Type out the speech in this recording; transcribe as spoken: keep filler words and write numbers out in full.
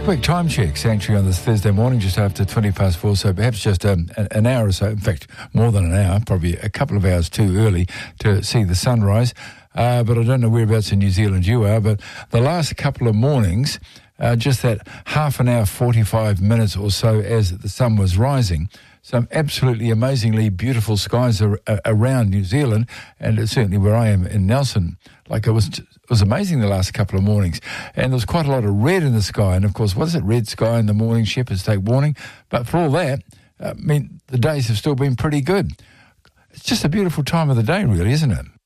Quick time check, Sanctuary on this Thursday morning, just after twenty past four, so perhaps just um, an hour or so, in fact, more than an hour, probably a couple of hours too early to see the sunrise. Uh, but I don't know whereabouts in New Zealand you are, but the last couple of mornings, uh, just that half an hour, forty-five minutes or so as the sun was rising, some absolutely amazingly beautiful skies are, are around New Zealand, and certainly where I am in Nelson. Like it was, it was amazing the last couple of mornings, and there was quite a lot of red in the sky. And of course, what is it? Red sky in the morning, shepherds take warning. But for all that, uh, I mean, the days have still been pretty good. It's just a beautiful time of the day, really, isn't it?